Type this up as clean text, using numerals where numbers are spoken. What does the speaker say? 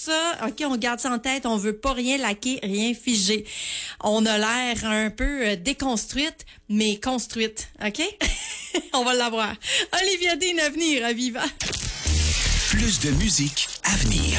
ça, OK, on garde ça en tête, on veut pas rien laquer, rien figer. On a l'air un peu déconstruite, mais construite, OK? On va l'avoir. Olivia Dean à venir à Viva. Plus de musique à venir.